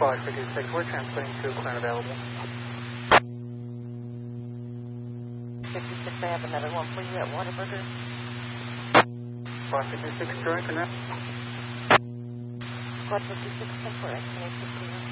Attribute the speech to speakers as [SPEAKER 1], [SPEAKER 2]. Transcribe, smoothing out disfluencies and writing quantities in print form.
[SPEAKER 1] Squad 56, we're translating to clear available.
[SPEAKER 2] 56, I have another one for you at Whataburger.
[SPEAKER 1] Squad 56, Joy, connect.
[SPEAKER 2] Squad 56, 10 for X-ray 51.